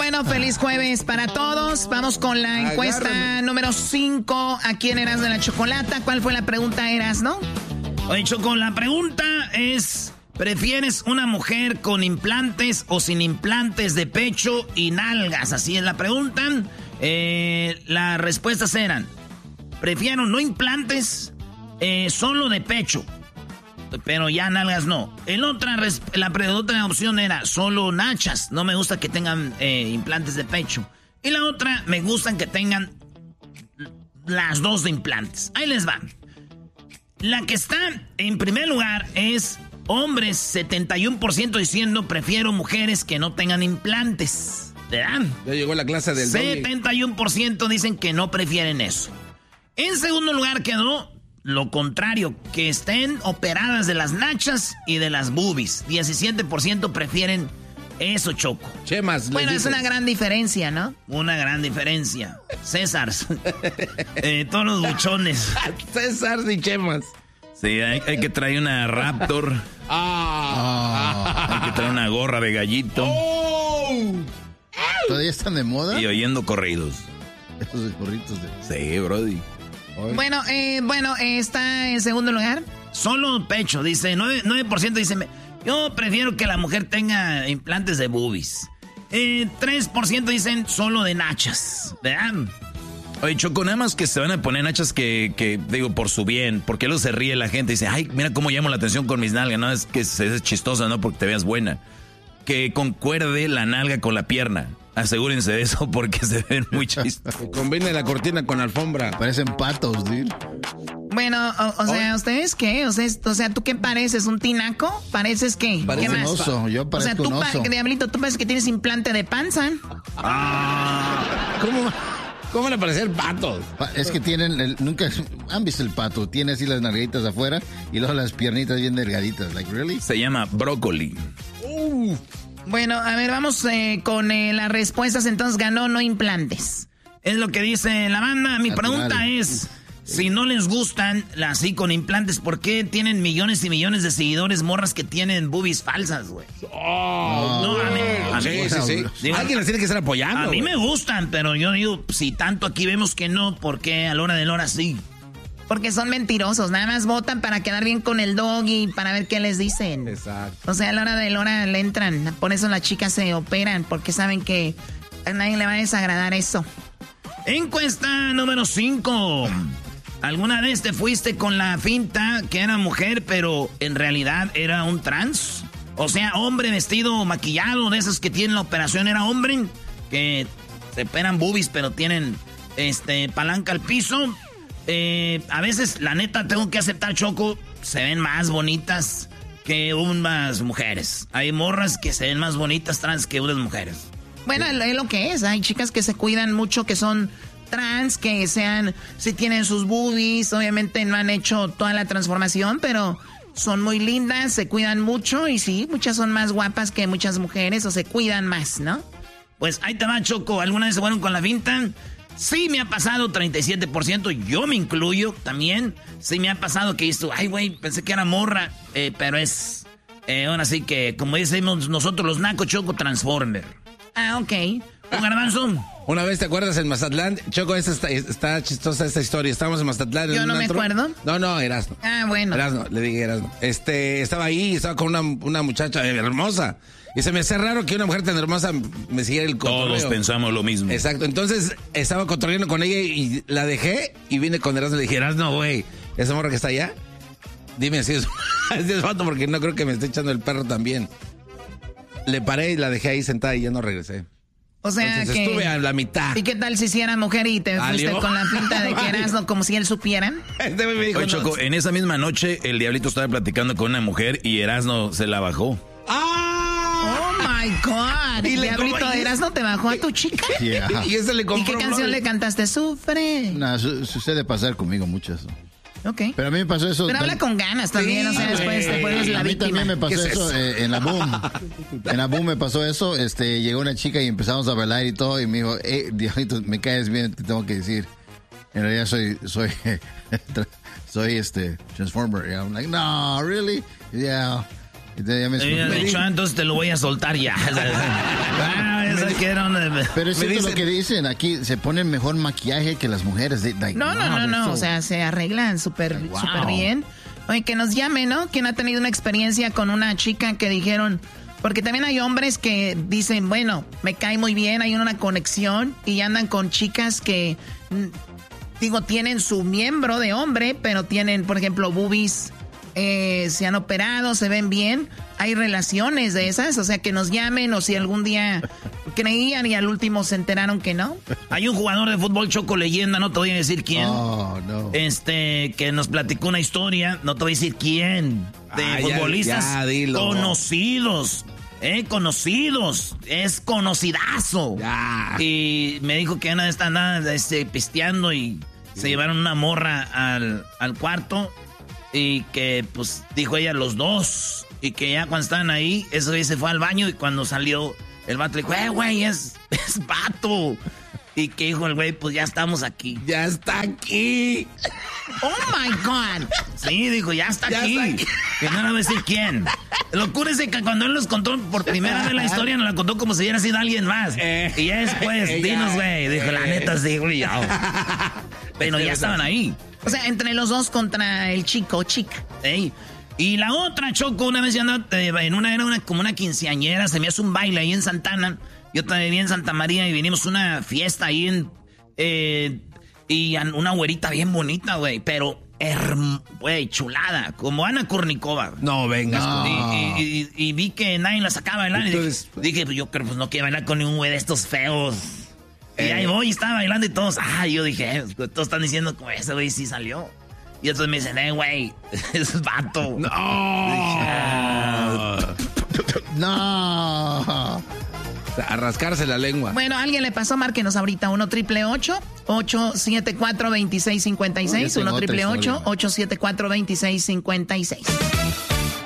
Bueno, feliz jueves para todos. Vamos con la encuesta número 5 aquí en Erasmo de la Chocolata. ¿Cuál fue la pregunta, Erasmo? Oye, Choco, la pregunta es: ¿prefieres una mujer con implantes o sin implantes de pecho y nalgas? Así es la pregunta. Las respuestas eran: prefiero no implantes, solo de pecho, pero ya nalgas no. La otra opción era solo nachas. No me gusta que tengan implantes de pecho. Y la otra, me gustan que tengan las dos de implantes. Ahí les van. La que está en primer lugar es hombres, 71% diciendo prefiero mujeres que no tengan implantes. ¿Verdad? Ya llegó la clase del 71% dicen que no prefieren eso. En segundo lugar quedó lo contrario, que estén operadas de las nachas y de las boobies. 17% prefieren eso, Choco. Chemas. Bueno, es una gran diferencia, ¿no? Una gran diferencia. César. Todos los buchones. César y chemas. Sí, hay que traer una Raptor. Hay que traer una gorra de gallito. ¿Todavía están de moda? Y oyendo corridos. Esos corridos de... Sí, brody. Bueno, está en segundo lugar. Solo pecho, dice. 9% dice, yo prefiero que la mujer tenga implantes de boobies. 3% dicen solo de nachas. ¿Verdad? Oye, Choco, nada más que se van a poner nachas que digo, por su bien. Porque luego se ríe la gente y dice, ay, mira cómo llamo la atención con mis nalgas. No, es que es chistosa, no porque te veas buena. Que concuerde la nalga con la pierna. Asegúrense de eso porque se ven muy chistosos. Que combine la cortina con alfombra. Parecen patos, dude. Bueno, o sea, ¿ustedes qué? O sea, ¿tú qué pareces? ¿Un tinaco? ¿Pareces qué? Parece ¿Qué un más? oso, yo parezco un oso. Diablito, tú pareces que tienes implante de panza. ¿Cómo van a parecer patos? Es que tienen, nunca han visto el pato. Tiene así las nalguitas afuera y luego las piernitas bien delgaditas. Like, really? Se llama brócoli. Bueno, a ver, vamos con las respuestas. Entonces ganó no implantes. Es lo que dice la banda. Mi pregunta es, si no les gustan así con implantes, ¿por qué tienen millones y millones de seguidores morras que tienen boobies falsas, güey? A mí, Sí. Digo, alguien las tiene que estar apoyando. A mí me gustan, pero yo digo, si tanto aquí vemos que no, ¿por qué a la hora de la hora sí? Porque son mentirosos, nada más votan para quedar bien con el doggy, para ver qué les dicen. Exacto. O sea, a la hora de la hora le entran, por eso las chicas se operan, porque saben que a nadie le va a desagradar eso. Encuesta número 5. ¿Alguna vez te fuiste con la finta que era mujer, pero en realidad era un trans? O sea, hombre vestido, maquillado, de esos que tienen la operación, era hombre, que se operan boobies, pero tienen palanca al piso. A veces, la neta, tengo que aceptar, Choco, se ven más bonitas que unas mujeres. Hay morras que se ven más bonitas trans que unas mujeres. Bueno, es lo que es. Hay chicas que se cuidan mucho, que son trans, que si tienen sus boobies, obviamente no han hecho toda la transformación, pero son muy lindas, se cuidan mucho y sí, muchas son más guapas que muchas mujeres o se cuidan más, ¿no? Pues ahí te va, Choco. ¿Alguna vez se fueron con la finta? Sí me ha pasado, 37%, yo me incluyo también. Sí me ha pasado que esto, ay güey, pensé que era morra, pero es, ahora sí que, como decimos nosotros los nacos, Choco, Transformer. Ah, ok. ¿Un garbanzo? Una vez, ¿te acuerdas en Mazatlán? Choco, está chistosa esta historia. Estábamos en Mazatlán. Yo no me acuerdo. No, Erasmo. Ah, bueno. Erasmo, le dije Erasmo. Estaba ahí, estaba con una muchacha hermosa. Y se me hace raro que una mujer tan hermosa me siguiera el cotorreo. Todos pensamos lo mismo. Exacto. Entonces, estaba cotorreando con ella y la dejé y vine con Erasmo. Le dije, Erasmo, güey, esa morra que está allá, dime si es vato porque no creo que me esté echando el perro también. Le paré y la dejé ahí sentada y ya no regresé. O sea, entonces, que estuve a la mitad. ¿Y qué tal si era mujer y te fuiste con la pinta de que eras como si él supiera? Me dijo, oye, Choco, en esa misma noche el Diablito estaba platicando con una mujer y Erasmo se la bajó. ¡Oh, my God! ¿Y Diablito de Erasmo te bajó a tu chica? Yeah. Y ese le compró. ¿Y qué canción le cantaste? ¡Sufre! No, sucede pasar conmigo mucho eso. Ok. Pero a mí me pasó eso. Pero habla con ganas también, o sea, después te vuelves la víctima. A mí también me pasó eso en la Boom. En la Boom me pasó eso, llegó una chica y empezamos a bailar y todo, y me dijo, Diablito, me caes bien, te tengo que decir. En realidad soy Transformer. Yeah. I'm like, no, really? Yeah. Entonces te lo voy a soltar ya. Pero es cierto lo que dicen, aquí se ponen mejor maquillaje que las mujeres. No, o sea, se arreglan súper bien. Oye, que nos llamen, ¿no? ¿Quién ha tenido una experiencia con una chica que dijeron... Porque también hay hombres que dicen, bueno, me cae muy bien, hay una conexión y andan con chicas que, tienen su miembro de hombre, pero tienen, por ejemplo, boobies, se han operado, se ven bien. Hay relaciones de esas, o sea, que nos llamen o si algún día creían y al último se enteraron que no. Hay un jugador de fútbol Choco leyenda, no te voy a decir quién. Oh, no. Que nos platicó una historia, no te voy a decir quién. De futbolistas conocidos. Conocidos. Es conocidazo. Ya. Y me dijo que una vez estaban pisteando y se llevaron una morra al cuarto. Y que, pues, dijo ella los dos. Y que ya cuando estaban ahí, ese güey se fue al baño y cuando salió, el vato le dijo, güey, es vato. Y que dijo el güey, pues ya estamos aquí. ¡Ya está aquí! ¡Oh, my God! Sí, dijo, ya está aquí. Que no le voy a decir quién. Lo ocurre es que cuando él nos contó por primera vez la historia, nos la contó como si hubiera sido alguien más. Y ya después, dinos, güey. Dijo, la neta, sí, güey. Pero ya estaban ahí. O sea, entre los dos contra el chico o chica. Ey. Y la otra, Choco, una vez ya andaba como una quinceañera, se me hace un baile ahí en Santana. Yo también vivía en Santa María y vinimos a una fiesta ahí y una güerita bien bonita, güey, pero güey, chulada, como Ana Kurnikova. No, vengas. No. Y vi que nadie la sacaba a bailar. Entonces, dije, pues yo creo pues no quiero bailar con ningún güey de estos feos. Y ahí voy, estaba bailando y todos, yo dije, todos están diciendo como ese güey sí salió. Y entonces me dicen, güey, es vato. No. No. A rascarse la lengua. Bueno, ¿a alguien le pasó? Márquenos ahorita 1-888-874-2656. 1-888-874-2656.